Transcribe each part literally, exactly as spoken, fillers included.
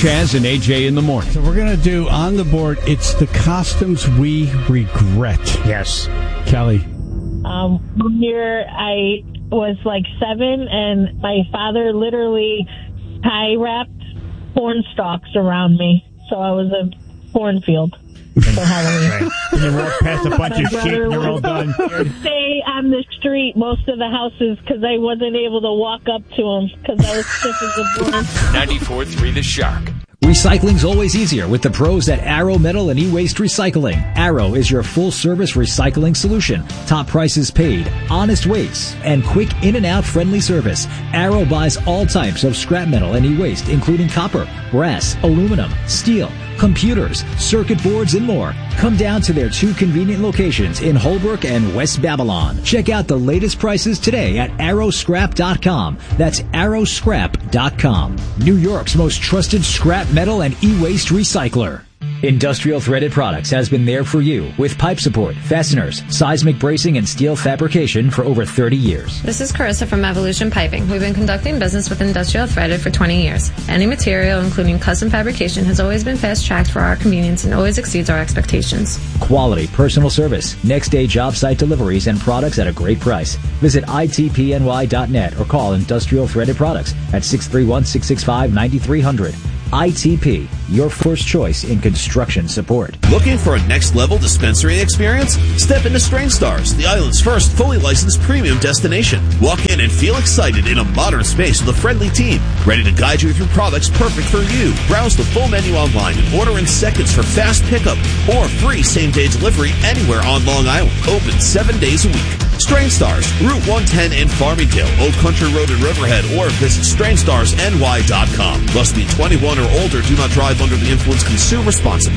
Chaz and A J in the morning. So we're going to do on the board, it's the costumes we regret. Yes. Kelly. Um, one year I was like seven, and my father literally tie wrapped corn stalks around me. So I was a cornfield for Halloween. Right. And you walk past a bunch of shit and you're all done. Stay on the street, most of the houses, because I wasn't able to walk up to them because I was stiff as a board. ninety-four point three The Shark. Recycling's always easier with the pros at Arrow Metal and E-Waste Recycling. Arrow is your full-service recycling solution. Top prices paid, honest weights, and quick in-and-out friendly service. Arrow buys all types of scrap metal and e-waste, including copper, brass, aluminum, steel, computers, circuit boards, and more. Come down to their two convenient locations in Holbrook and West Babylon. Check out the latest prices today at arrow scrap dot com. That's arrow scrap dot com. New York's most trusted scrap metal and e-waste recycler. Industrial Threaded Products has been there for you with pipe support, fasteners, seismic bracing, and steel fabrication for over thirty years. This is Carissa from Evolution Piping. We've been conducting business with Industrial Threaded for twenty years. Any material, including custom fabrication, has always been fast-tracked for our convenience and always exceeds our expectations. Quality, personal service, next-day job site deliveries, and products at a great price. Visit I T P N Y dot net or call Industrial Threaded Products at six three one, six six five, nine three zero zero. I T P, your first choice in construction support. Looking for a next-level dispensary experience? Step into Strain Stars, the island's first fully licensed premium destination. Walk in and feel excited in a modern space with a friendly team, ready to guide you through products perfect for you. Browse the full menu online and order in seconds for fast pickup or free same-day delivery anywhere on Long Island. Open seven days a week. Strain Stars, Route one ten in Farmingdale, Old Country Road in Riverhead, or visit strain stars N Y dot com. Must be twenty-one or older. Do not drive under the influence. Consume responsibly.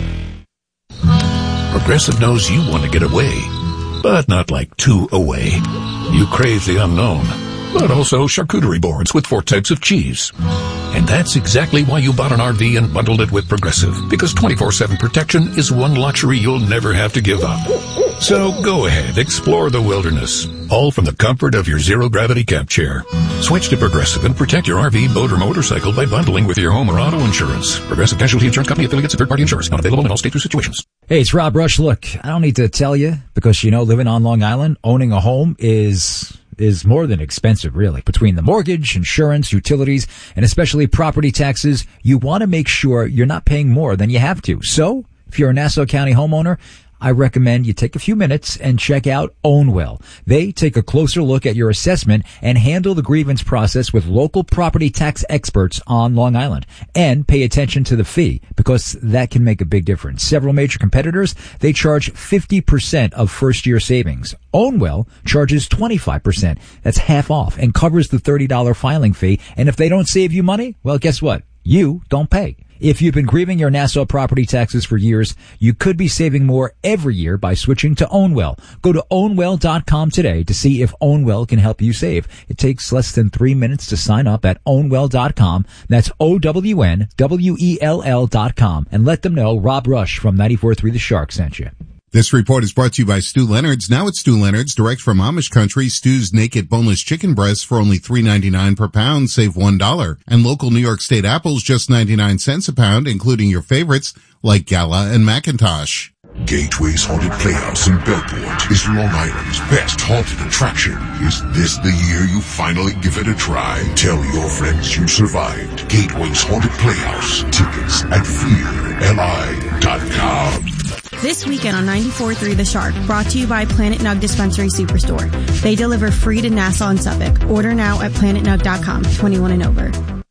Progressive knows you want to get away, but not like too away. You crave the unknown, but also charcuterie boards with four types of cheese. And that's exactly why you bought an R V and bundled it with Progressive, because twenty-four seven protection is one luxury you'll never have to give up. So go ahead, explore the wilderness, all from the comfort of your zero-gravity camp chair. Switch to Progressive and protect your R V, boat, or motorcycle by bundling with your home or auto insurance. Progressive Casualty Insurance Company affiliates and third-party insurers. Not available in all states or situations. Hey, it's Rob Rush. Look, I don't need to tell you, because you know, living on Long Island, owning a home is... is more than expensive, really. Between the mortgage, insurance, utilities, and especially property taxes, you want to make sure you're not paying more than you have to. So, if you're a Nassau County homeowner, I recommend you take a few minutes and check out Ownwell. They take a closer look at your assessment and handle the grievance process with local property tax experts on Long Island. And pay attention to the fee, because that can make a big difference. Several major competitors, they charge fifty percent of first-year savings. Ownwell charges twenty-five percent. That's half off and covers the thirty dollars filing fee. And if they don't save you money, well, guess what? You don't pay. If you've been grieving your Nassau property taxes for years, you could be saving more every year by switching to Ownwell. Go to ownwell dot com today to see if Ownwell can help you save. It takes less than three minutes to sign up at ownwell dot com. That's O W N W E L L dot com. And let them know Rob Rush from ninety-four point three The Shark sent you. This report is brought to you by Stu Leonard's. Now at Stu Leonard's, direct from Amish country, Stu's naked boneless chicken breasts for only three ninety-nine per pound, save one dollar. And local New York State apples, just ninety-nine cents a pound, including your favorites like Gala and Macintosh. Gateway's Haunted Playhouse in Bellport is Long Island's best haunted attraction. Is this the year you finally give it a try? Tell your friends you survived. Gateway's Haunted Playhouse. Tickets at fear L I dot com. This weekend on ninety-four point three The Shark, brought to you by Planet Nug Dispensary Superstore. They deliver free to Nassau and Suffolk. Order now at planet nug dot com, twenty-one and over.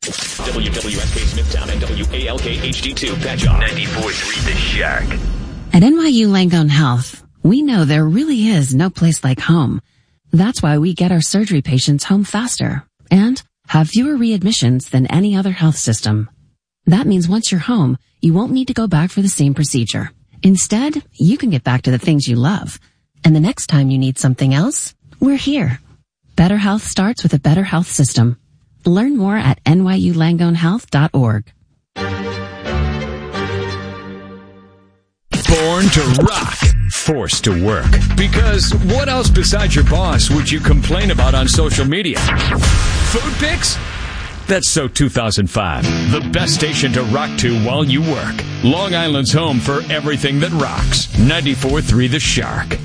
W W S K Smithtown and W A L K H D two Patchogue. ninety-four point three The Shark. At N Y U Langone Health, we know there really is no place like home. That's why we get our surgery patients home faster and have fewer readmissions than any other health system. That means once you're home, you won't need to go back for the same procedure. Instead, you can get back to the things you love. And the next time you need something else, we're here. Better health starts with a better health system. Learn more at N Y U langone health dot org. Born to rock, forced to work. Because what else besides your boss would you complain about on social media? Food pics? That's so two thousand five. The best station to rock to while you work. Long Island's home for everything that rocks. ninety-four point three The Shark.